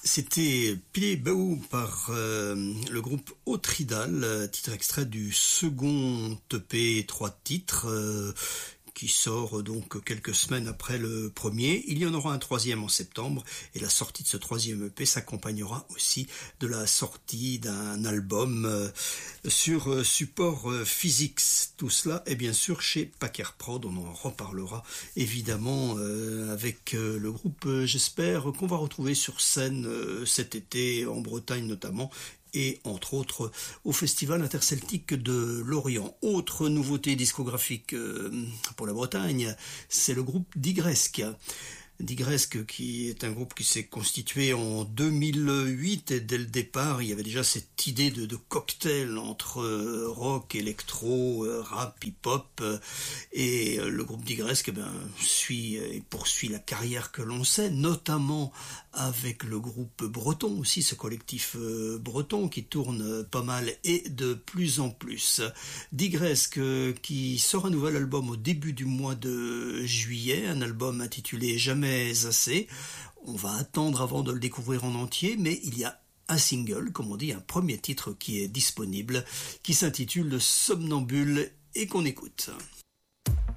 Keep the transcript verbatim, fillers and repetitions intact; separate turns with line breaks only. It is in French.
C'était Pilé Baou par euh, le groupe Autridal, titre extrait du second E P, trois titres, euh, qui sort donc quelques semaines après le premier. Il y en aura un troisième en septembre, et la sortie de ce troisième E P s'accompagnera aussi de la sortie d'un album euh, sur euh, support euh, physique. Tout cela est bien sûr chez Packer Prod, on en reparlera évidemment euh, avec euh, le groupe, euh, j'espère qu'on va retrouver sur scène euh, cet été, en Bretagne notamment, et entre autres au Festival interceltique de Lorient. Autre nouveauté discographique euh, pour la Bretagne, c'est le groupe Digresque. Digresque, qui est un groupe qui s'est constitué en deux mille huit, et dès le départ il y avait déjà cette idée de, de cocktail entre euh, rock, électro, euh, rap, hip-hop, euh, et euh, le groupe Digresque eh ben, suit et poursuit la carrière que l'on sait, notamment avec le groupe breton aussi, ce collectif euh, breton qui tourne pas mal et de plus en plus. Digresque euh, qui sort un nouvel album au début du mois de juillet, un album intitulé Jamais assez. On va attendre avant de le découvrir en entier, mais il y a un single, comme on dit, un premier titre qui est disponible, qui s'intitule Somnambule et qu'on écoute.